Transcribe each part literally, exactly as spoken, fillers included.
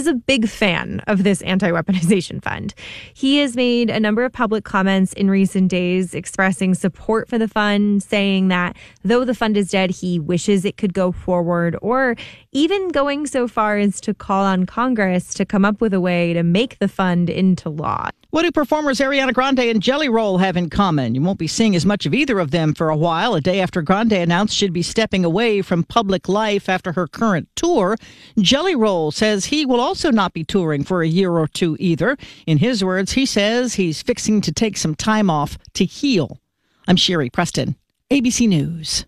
is a big fan of this anti-weaponization fund. He has made a number of public comments in recent days expressing support for the fund, saying that though the fund is dead, he wishes it could go forward, or even going so far as to call on Congress to come up with a way to make the fund into law. What do performers Ariana Grande and Jelly Roll have in common? You won't be seeing as much of either of them for a while. A day after Grande announced she'd be stepping away from public life after her current tour, Jelly Roll says he will also not be touring for a year or two either. In his words, he says he's fixing to take some time off to heal. I'm Sherry Preston, A B C News.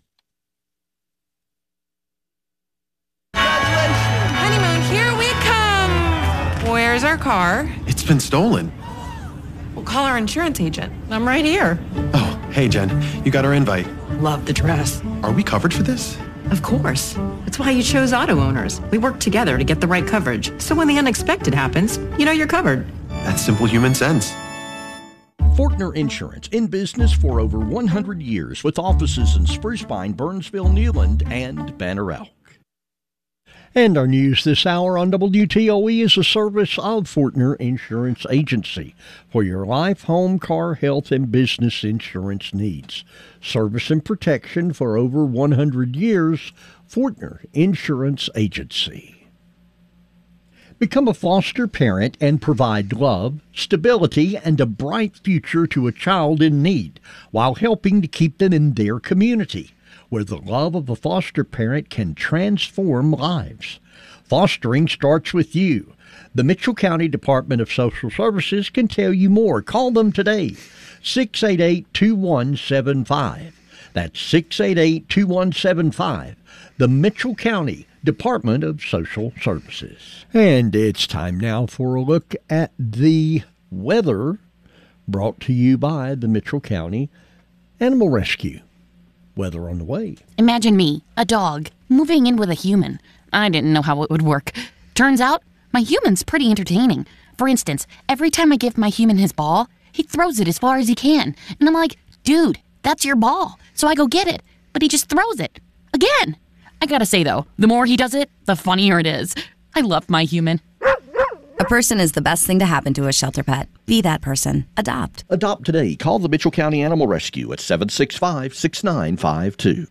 Honeymoon, here we come. Where's our car? It's been stolen. We'll call our insurance agent. I'm right here. Oh, hey, Jen. You got our invite. Love the dress. Are we covered for this? Of course. That's why you chose auto owners. We work together to get the right coverage. So when the unexpected happens, you know you're covered. That's simple human sense. Fortner Insurance, in business for over one hundred years with offices in Spruce Pine, Burnsville, Newland, and Banner Elk. And our news this hour on W T O E is a service of Fortner Insurance Agency for your life, home, car, health, and business insurance needs. Service and protection for over one hundred years, Fortner Insurance Agency. Become a foster parent and provide love, stability, and a bright future to a child in need while helping to keep them in their community, where the love of a foster parent can transform lives. Fostering starts with you. The Mitchell County Department of Social Services can tell you more. Call them today, six eight eight, two one seven five. That's six eight eight, two one seven five. The Mitchell County Department of Social Services. And it's time now for a look at the weather, brought to you by the Mitchell County Animal Rescue. Weather on the way. Imagine me, a dog, moving in with a human. I didn't know how it would work. Turns out, my human's pretty entertaining. For instance, every time I give my human his ball, he throws it as far as he can. And I'm like, dude, that's your ball. So I go get it. But he just throws it. Again. I gotta say, though, the more he does it, the funnier it is. I love my human. A person is the best thing to happen to a shelter pet. Be that person. Adopt. Adopt today. Call the Mitchell County Animal Rescue at seven six five, six nine five two.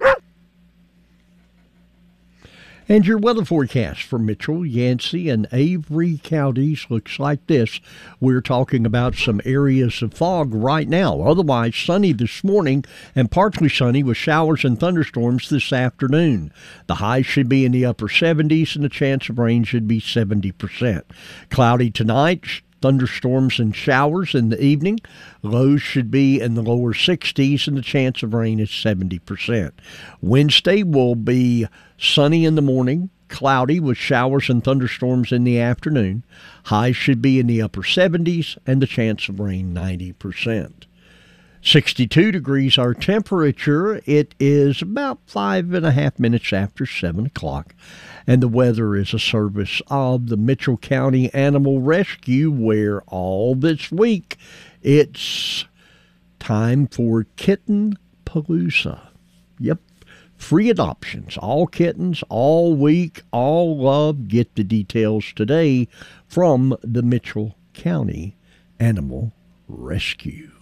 And your weather forecast for Mitchell, Yancey, and Avery counties looks like this. We're talking about some areas of fog right now. Otherwise, sunny this morning and partly sunny with showers and thunderstorms this afternoon. The high should be in the upper seventies and the chance of rain should be seventy percent. Cloudy tonight. Thunderstorms and showers in the evening. Lows should be in the lower sixties and the chance of rain is seventy percent. Wednesday will be sunny in the morning, cloudy with showers and thunderstorms in the afternoon. Highs should be in the upper seventies and the chance of rain ninety percent. sixty-two degrees our temperature. It is about five and a half minutes after seven o'clock. And the weather is a service of the Mitchell County Animal Rescue, where all this week it's time for Kitten Palooza. Yep, free adoptions. All kittens, all week, all love. Get the details today from the Mitchell County Animal Rescue.